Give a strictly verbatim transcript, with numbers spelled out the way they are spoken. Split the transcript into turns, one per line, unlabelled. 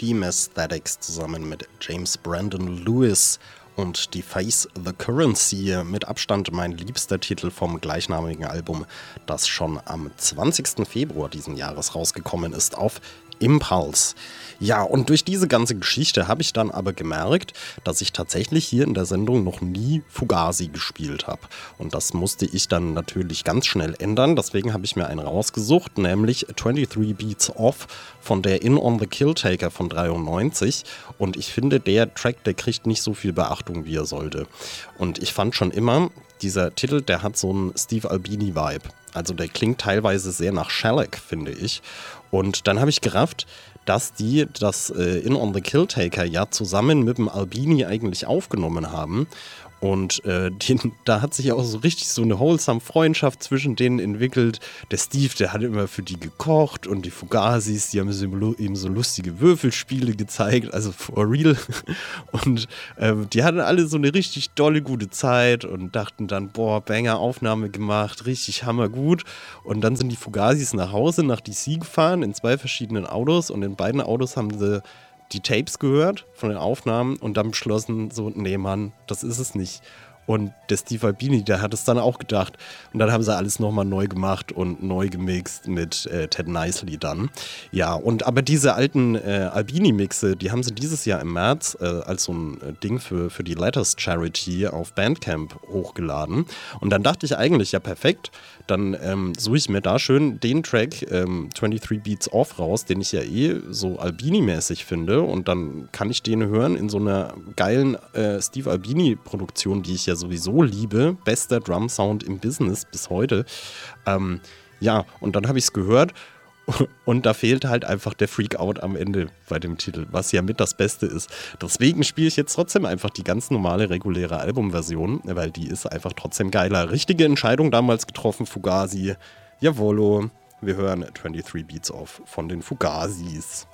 Team Aesthetics zusammen mit James Brandon Lewis und Deface the Currency, mit Abstand mein liebster Titel vom gleichnamigen Album, das schon am zwanzigsten Februar diesen Jahres rausgekommen ist auf Impulse. Ja, und durch diese ganze Geschichte habe ich dann aber gemerkt, dass ich tatsächlich hier in der Sendung noch nie Fugazi gespielt habe. Und das musste ich dann natürlich ganz schnell ändern. Deswegen habe ich mir einen rausgesucht, nämlich twenty-three Beats Off von der In on the Kill Taker von dreiundneunzig. Und ich finde, der Track, der kriegt nicht so viel Beachtung, wie er sollte. Und ich fand schon immer, dieser Titel, der hat so einen Steve Albini-Vibe. Also der klingt teilweise sehr nach Shellac, finde ich. Und dann habe ich gerafft, dass die das äh, In on the Kill Taker ja zusammen mit dem Albini eigentlich aufgenommen haben. Und äh, die, da hat sich auch so richtig so eine wholesome Freundschaft zwischen denen entwickelt. Der Steve, der hat immer für die gekocht und die Fugazis, die haben ihm so lustige Würfelspiele gezeigt, also for real. Und äh, die hatten alle so eine richtig dolle gute Zeit und dachten dann, boah, Banger Aufnahme gemacht, richtig hammergut. Und dann sind die Fugazis nach Hause, nach D C gefahren, in zwei verschiedenen Autos, und in beiden Autos haben sie die Tapes gehört von den Aufnahmen und dann beschlossen, so, nee Mann, das ist es nicht. Und der Steve Albini, der hat es dann auch gedacht. Und dann haben sie alles nochmal neu gemacht und neu gemixt mit äh, Ted Nicely dann. Ja, und aber diese alten äh, Albini-Mixe, die haben sie dieses Jahr im März äh, als so ein äh, Ding für, für die Letters Charity auf Bandcamp hochgeladen. Und dann dachte ich eigentlich, ja perfekt, dann ähm, suche ich mir da schön den Track ähm, twenty-three Beats Off raus, den ich ja eh so Albini-mäßig finde. Und dann kann ich den hören in so einer geilen äh, Steve Albini-Produktion, die ich ja sowieso liebe. Bester Drum-Sound im Business bis heute. Ähm, ja, und dann habe ich es gehört und da fehlt halt einfach der Freak-Out am Ende bei dem Titel, was ja mit das Beste ist. Deswegen spiele ich jetzt trotzdem einfach die ganz normale, reguläre Albumversion, weil die ist einfach trotzdem geiler. Richtige Entscheidung damals getroffen, Fugazi. Jawollo, wir hören twenty-three Beats Off von den Fugazis.